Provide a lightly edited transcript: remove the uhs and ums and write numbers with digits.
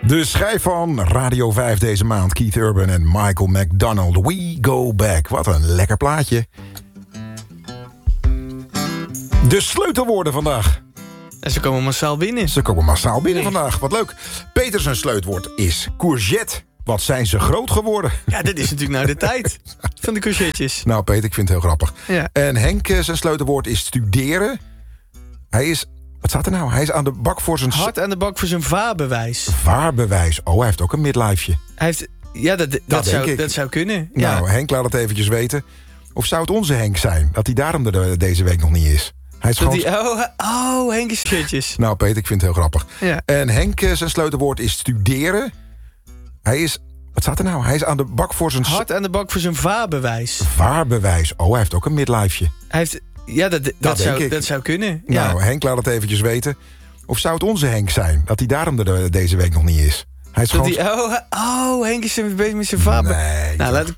De schijf van Radio 5 deze maand. Keith Urban en Michael McDonald. We Go Back. Wat een lekker plaatje. De sleutelwoorden vandaag. En ze komen massaal binnen. Ze komen massaal binnen vandaag. Wat leuk. Peter zijn sleutwoord is courgette. Wat zijn ze groot geworden? Ja, dit is natuurlijk nou de tijd van de courgetjes. Nou Peter, ik vind het heel grappig. Ja. En Henk zijn sleutelwoord is studeren. Hij is... Wat staat er nou? Hij is aan de bak voor zijn... Hard aan de bak voor zijn vaarbewijs. Vaarbewijs. Oh, hij heeft ook een midlifeje. Hij heeft... Ja, dat zou kunnen. Ja. Nou, Henk laat het eventjes weten. Of zou het onze Henk zijn? Dat hij daarom er deze week nog niet is. Hij is gewoon... Henk is shirtjes. Nou Peter, ik vind het heel grappig. Ja. En Henk zijn sleutelwoord is studeren. Hij is... Wat staat er nou? Hij is aan de bak voor zijn... Hard aan de bak voor zijn vaarbewijs. Vaarbewijs. Oh, hij heeft ook een midlifeje. Hij heeft... Ja, dat zou kunnen. Nou, Ja. Henk laat het eventjes weten. Of zou het onze Henk zijn? Dat hij daarom er deze week nog niet is. Hij is gewoon... Henk is bezig met zijn vaarbewijs. Nee, nou,